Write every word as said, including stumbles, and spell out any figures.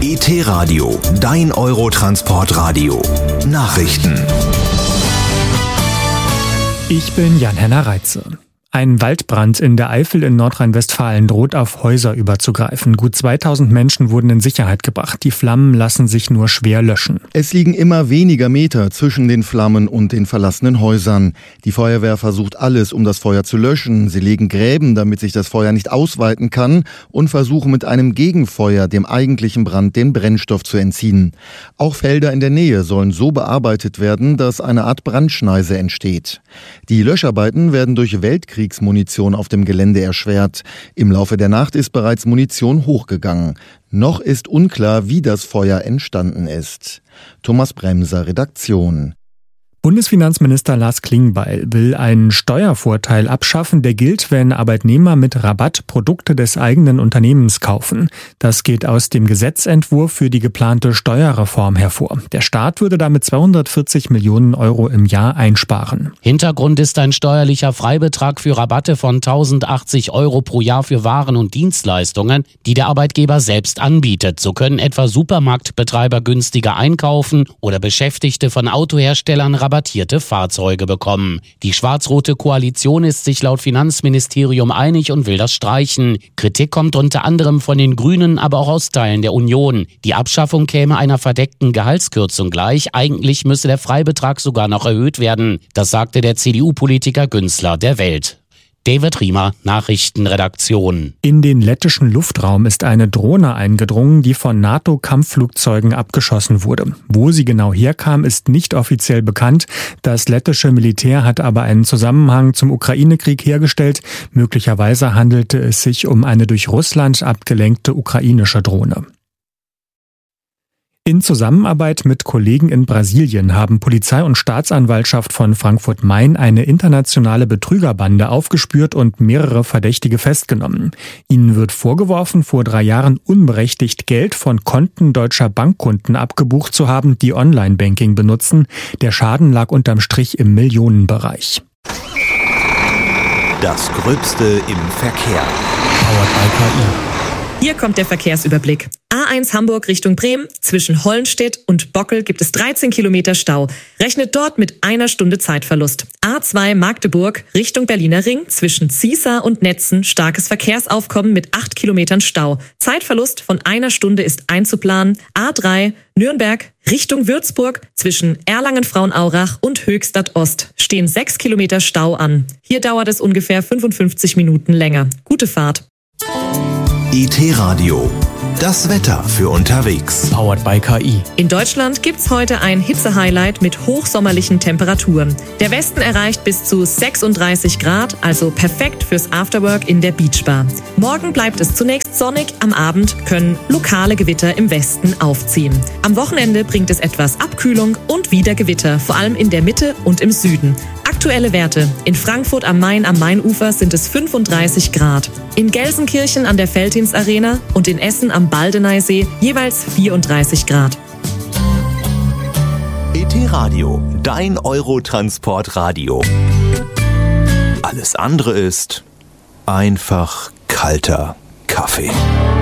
E T-Radio, dein Eurotransportradio. Nachrichten. Ich bin Jan-Henner Reitze. Ein Waldbrand in der Eifel in Nordrhein-Westfalen droht auf Häuser überzugreifen. Gut zweitausend Menschen wurden in Sicherheit gebracht. Die Flammen lassen sich nur schwer löschen. Es liegen immer weniger Meter zwischen den Flammen und den verlassenen Häusern. Die Feuerwehr versucht alles, um das Feuer zu löschen. Sie legen Gräben, damit sich das Feuer nicht ausweiten kann, und versuchen mit einem Gegenfeuer dem eigentlichen Brand den Brennstoff zu entziehen. Auch Felder in der Nähe sollen so bearbeitet werden, dass eine Art Brandschneise entsteht. Die Löscharbeiten werden durch Weltkrieg Kriegsmunition auf dem Gelände erschwert. Im Laufe der Nacht ist bereits Munition hochgegangen. Noch ist unklar, wie das Feuer entstanden ist. Thomas Bremser, Redaktion. Bundesfinanzminister Lars Klingbeil will einen Steuervorteil abschaffen, der gilt, wenn Arbeitnehmer mit Rabatt Produkte des eigenen Unternehmens kaufen. Das geht aus dem Gesetzentwurf für die geplante Steuerreform hervor. Der Staat würde damit zweihundertvierzig Millionen Euro im Jahr einsparen. Hintergrund ist ein steuerlicher Freibetrag für Rabatte von tausendachtzig Euro pro Jahr für Waren und Dienstleistungen, die der Arbeitgeber selbst anbietet. So können etwa Supermarktbetreiber günstiger einkaufen oder Beschäftigte von Autoherstellern rabattierte Fahrzeuge bekommen. Die schwarz-rote Koalition ist sich laut Finanzministerium einig und will das streichen. Kritik kommt unter anderem von den Grünen, aber auch aus Teilen der Union. Die Abschaffung käme einer verdeckten Gehaltskürzung gleich. Eigentlich müsse der Freibetrag sogar noch erhöht werden. Das sagte der C D U-Politiker Günzler der Welt. David Riemer, Nachrichtenredaktion. In den lettischen Luftraum ist eine Drohne eingedrungen, die von NATO-Kampfflugzeugen abgeschossen wurde. Wo sie genau herkam, ist nicht offiziell bekannt. Das lettische Militär hat aber einen Zusammenhang zum Ukraine-Krieg hergestellt. Möglicherweise handelte es sich um eine durch Russland abgelenkte ukrainische Drohne. In Zusammenarbeit mit Kollegen in Brasilien haben Polizei und Staatsanwaltschaft von Frankfurt-Main eine internationale Betrügerbande aufgespürt und mehrere Verdächtige festgenommen. Ihnen wird vorgeworfen, vor drei Jahren unberechtigt Geld von Konten deutscher Bankkunden abgebucht zu haben, die Online-Banking benutzen. Der Schaden lag unterm Strich im Millionenbereich. Das Gröbste im Verkehr. Powered by K I. Hier kommt der Verkehrsüberblick. A eins Hamburg Richtung Bremen. Zwischen Hollenstedt und Bockel gibt es dreizehn Kilometer Stau. Rechnet dort mit einer Stunde Zeitverlust. A zwei Magdeburg Richtung Berliner Ring. Zwischen Ziesar und Netzen starkes Verkehrsaufkommen mit acht Kilometern Stau. Zeitverlust von einer Stunde ist einzuplanen. A drei Nürnberg Richtung Würzburg. Zwischen Erlangen-Frauenaurach und Höchstadt Ost stehen sechs Kilometer Stau an. Hier dauert es ungefähr fünfundfünfzig Minuten länger. Gute Fahrt. E T-Radio, das Wetter für unterwegs. Powered by K I. In Deutschland gibt's heute ein Hitze-Highlight mit hochsommerlichen Temperaturen. Der Westen erreicht bis zu sechsunddreißig Grad, also perfekt fürs Afterwork in der Beachbar. Morgen bleibt es zunächst sonnig, am Abend können lokale Gewitter im Westen aufziehen. Am Wochenende bringt es etwas Abkühlung und wieder Gewitter, vor allem in der Mitte und im Süden. Aktuelle Werte. In Frankfurt am Main am Mainufer sind es fünfunddreißig Grad. In Gelsenkirchen an der Veltins Arena und in Essen am Baldeneysee jeweils vierunddreißig Grad. E T-Radio, dein Eurotransportradio. Alles andere ist einfach kalter Kaffee.